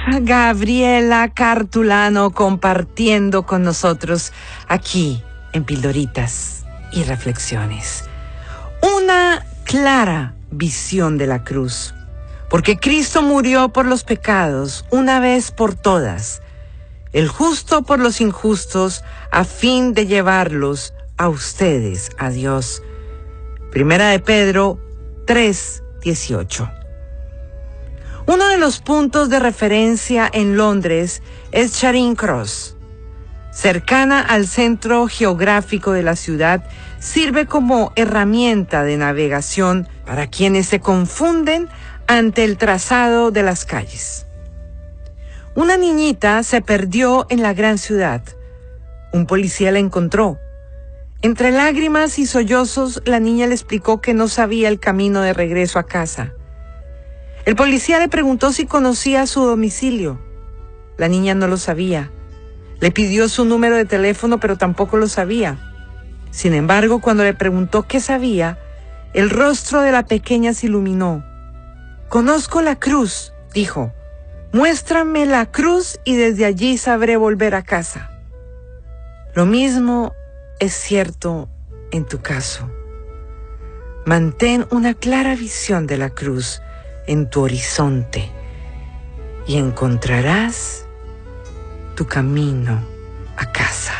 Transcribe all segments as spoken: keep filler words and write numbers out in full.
Gabriela Cartulano compartiendo con nosotros aquí en Pildoritas y Reflexiones. Una clara visión de la cruz, porque Cristo murió por los pecados una vez por todas, el justo por los injustos, a fin de llevarlos a ustedes, a Dios. Primera de Pedro tres, dieciocho. Uno de los puntos de referencia en Londres es Charing Cross. Cercana al centro geográfico de la ciudad, sirve como herramienta de navegación para quienes se confunden ante el trazado de las calles. Una niñita se perdió en la gran ciudad. Un policía la encontró. Entre lágrimas y sollozos, la niña le explicó que no sabía el camino de regreso a casa. El policía le preguntó si conocía su domicilio. La niña no lo sabía. Le pidió su número de teléfono, pero tampoco lo sabía. Sin embargo, cuando le preguntó qué sabía, el rostro de la pequeña se iluminó. «Conozco la cruz», dijo. «Muéstrame la cruz y desde allí sabré volver a casa». Lo mismo es cierto en tu caso. Mantén una clara visión de la cruz en tu horizonte y encontrarás tu camino a casa.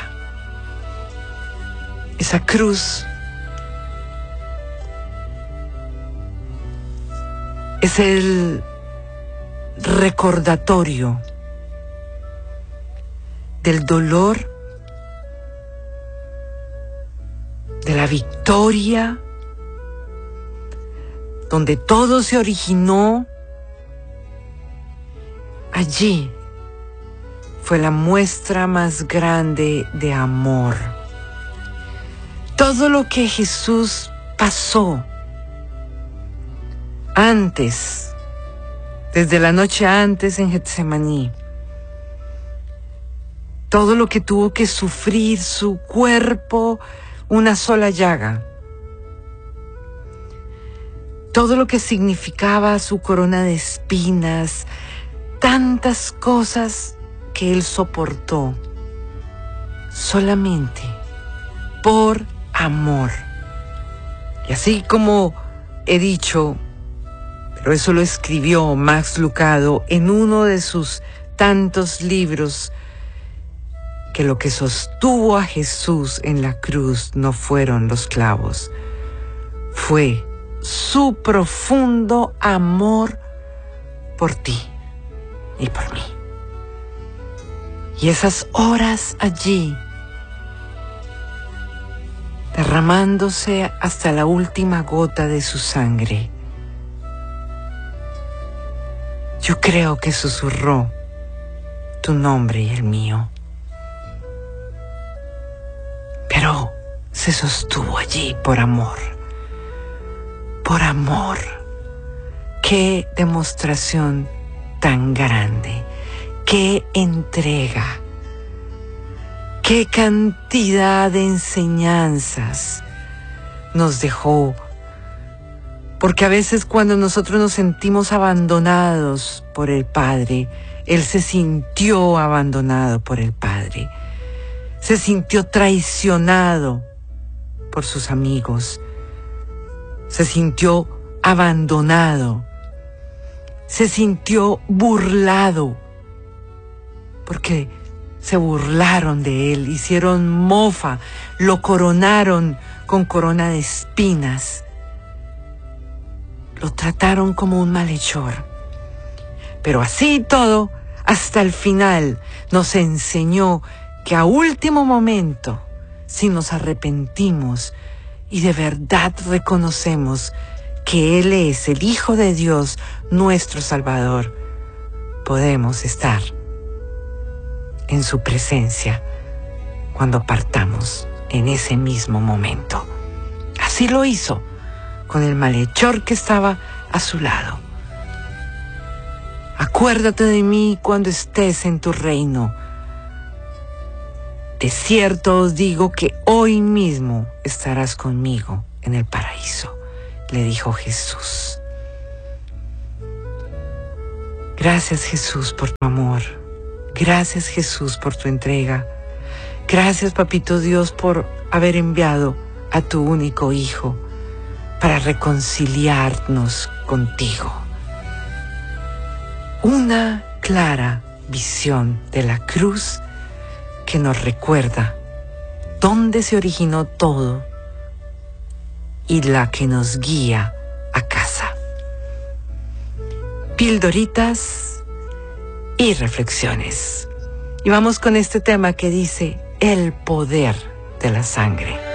Esa cruz es el recordatorio del dolor, de la victoria, donde todo se originó. Allí fue la muestra más grande de amor. Todo lo que Jesús pasó antes, desde la noche antes en Getsemaní, todo lo que tuvo que sufrir su cuerpo, una sola llaga, todo lo que significaba su corona de espinas, tantas cosas que él soportó solamente por amor. Y así como he dicho, pero eso lo escribió Max Lucado en uno de sus tantos libros, que lo que sostuvo a Jesús en la cruz no fueron los clavos, fue su profundo amor por ti y por mí. Y esas horas allí, derramándose hasta la última gota de su sangre, yo creo que susurró tu nombre y el mío. Pero se sostuvo allí por amor. Por amor. Qué demostración tan grande. Qué entrega. Qué cantidad de enseñanzas nos dejó. Porque a veces cuando nosotros nos sentimos abandonados por el Padre, Él se sintió abandonado por el Padre. Se sintió traicionado por sus amigos. Se sintió abandonado. Se sintió burlado. Porque se burlaron de él, hicieron mofa, lo coronaron con corona de espinas. Lo trataron como un malhechor. Pero así y todo, hasta el final nos enseñó que a último momento, si nos arrepentimos y de verdad reconocemos que Él es el Hijo de Dios, nuestro Salvador, podemos estar en su presencia cuando partamos en ese mismo momento. Así lo hizo con el malhechor que estaba a su lado. Acuérdate de mí cuando estés en tu reino. De cierto os digo que hoy mismo estarás conmigo en el paraíso, le dijo Jesús. Gracias, Jesús, por tu amor. Gracias, Jesús, por tu entrega. Gracias, Papito Dios, por haber enviado a tu único Hijo para reconciliarnos contigo. Una clara visión de la cruz que nos recuerda dónde se originó todo y la que nos guía a casa. Pildoritas y reflexiones. Y vamos con este tema que dice el poder de la sangre.